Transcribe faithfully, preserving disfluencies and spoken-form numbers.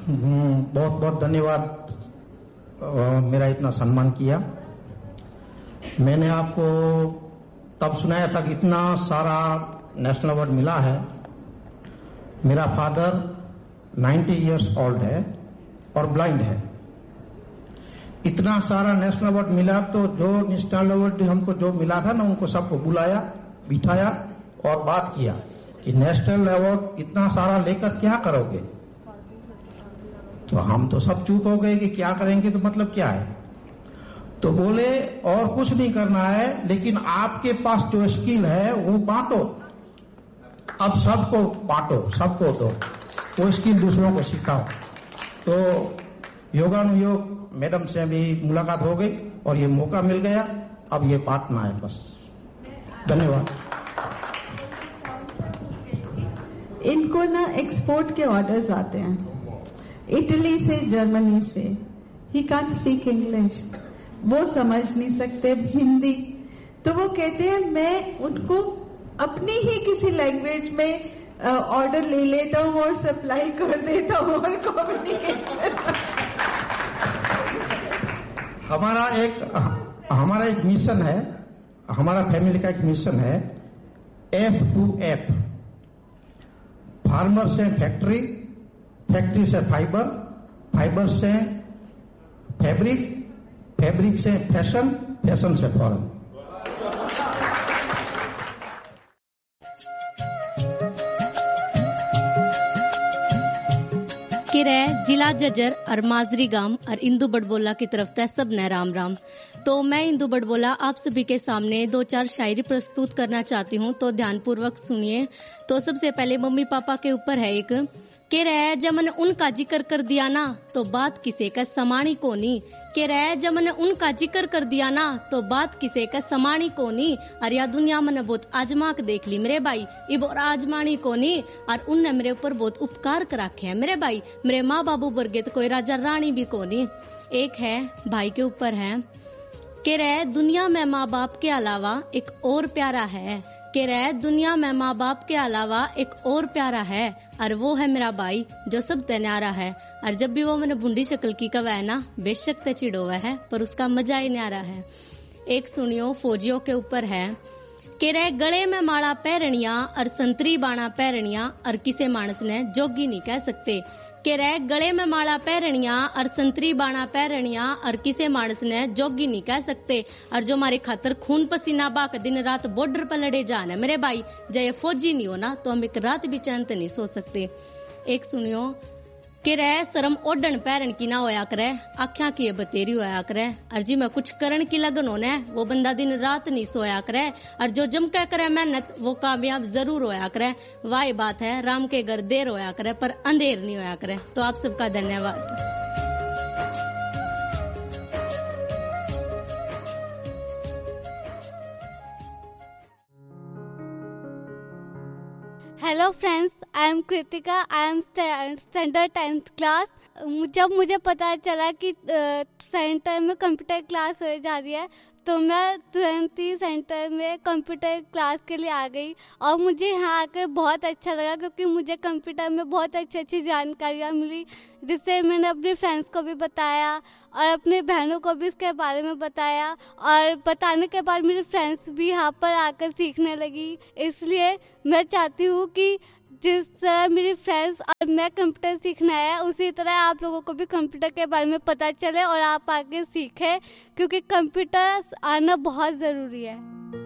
बहुत बहुत धन्यवाद, मेरा इतना सम्मान किया। मैंने आपको तब सुनाया था कि इतना सारा नेशनल अवार्ड मिला है। मेरा फादर नब्बे इयर्स ओल्ड है और ब्लाइंड है। इतना सारा नेशनल अवार्ड मिला तो जो नेशनल अवार्ड हमको जो मिला था ना, उनको सबको बुलाया, बिठाया और बात किया कि नेशनल अवार्ड इतना सारा लेकर क्या करोगे। तो हम तो सब चुप हो गए कि क्या करेंगे, तो मतलब क्या है। तो बोले और कुछ नहीं करना है, लेकिन आपके पास जो स्किल है वो बांटो, अब सबको बांटो, सबको दो, वो स्किल दूसरों को सिखाओ। तो योगानुयोग मैडम से भी मुलाकात हो गई और ये मौका मिल गया, अब ये बांटना है बस। धन्यवाद। इनको ना एक्सपोर्ट के ऑर्डर्स आते हैं इटली से, जर्मनी से। ही कांट स्पीक इंग्लिश, वो समझ नहीं सकते हिंदी, तो वो कहते हैं मैं उनको अपनी ही किसी लैंग्वेज में ऑर्डर ले लेता हूँ और सप्लाई कर देता हूँ और कम्युनिकेशन। हमारा एक हमारा एक मिशन है, हमारा फैमिली का एक मिशन है, एफ टू एफ। फार्मर से फैक्ट्री, फैक्ट्री से फाइबर, फाइबर से फैब्रिक, फैब्रिक से फैशन, फैशन से फॉरेन। किरे जिला जजर और माजरी गांव और इंदू बड़बोला की तरफ से सब ने राम राम। तो मैं इंदू बड़बोला आप सभी के सामने दो चार शायरी प्रस्तुत करना चाहती हूँ, तो ध्यानपूर्वक सुनिए। तो सबसे पहले मम्मी पापा के ऊपर है एक के रह जमन उनका जिक्र कर दिया ना तो बात किसे का समानी को नहीं। के रह जमन उनका जिक्र कर दिया ना तो बात किसे का समानी को नहीं। और या दुनिया मैंने बहुत आजमा के देख ली मेरे भाई, इब और आजमानी को नहीं। और उनने मेरे ऊपर बहुत उपकार कर रखे हैं मेरे भाई, मेरे माँ बाबू वर्गे तो कोई राजा रानी भी को नहीं। एक है भाई के ऊपर है के रह दुनिया में माँ बाप के अलावा एक और प्यारा है। के रह दुनिया में माँ बाप के अलावा एक और प्यारा है, और वो है मेरा भाई जो सब न्यारा है। और जब भी वो मैंने बूंदी शक्ल की कवा है ना, बेशक ते चिड़ोवा है पर उसका मजा ही न्यारा है। एक सुनियो फौजियों के ऊपर है के रह गले में माड़ा पैरणिया और संतरी बाणा पैरणिया और किसे मानस ने जोगी नहीं कह सकते। के रह गले में माड़ा पैरणिया और संतरी बाणा पैरणिया और किसे मानस ने जोगी नहीं कह सकते। और जो हमारे खातर खून पसीना बाक दिन रात बॉर्डर पर लड़े जान है मेरे भाई, जय फौजी नहीं हो ना तो हम एक रात भी चैन नहीं सो सकते। एक सुनियो के रह शर्म ओढ़न पैरण की ना होया करे, आख्या की बतेरी होया करे। और जी मैं कुछ करण की लगन होने वो बंदा दिन रात नहीं सोया करे। और जो जम के करे मेहनत वो कामयाब जरूर होया करे। वाह बात है राम के घर देर होया करे पर अंधेर नहीं होया करे। तो आप सबका धन्यवाद। Hello friends, I am Kritika, I am standard tenth class. जब मुझे पता चला कि सेंटर में कंप्यूटर क्लास हो जा रही है तो मैं तुरंत ही सेंटर में कंप्यूटर क्लास के लिए आ गई। और मुझे यहाँ आकर बहुत अच्छा लगा क्योंकि मुझे कंप्यूटर में बहुत अच्छी अच्छी जानकारियाँ मिली, जिससे मैंने अपने फ्रेंड्स को भी बताया और अपने बहनों को भी इसके बारे में बताया। और बताने के बाद मेरे फ्रेंड्स भी यहाँ पर आकर सीखने लगी। इसलिए मैं चाहती हूँ कि जिस तरह मेरे फ्रेंड्स और मैं कंप्यूटर सीखना है, उसी तरह आप लोगों को भी कंप्यूटर के बारे में पता चले और आप आगे सीखें, क्योंकि कंप्यूटर आना बहुत ज़रूरी है।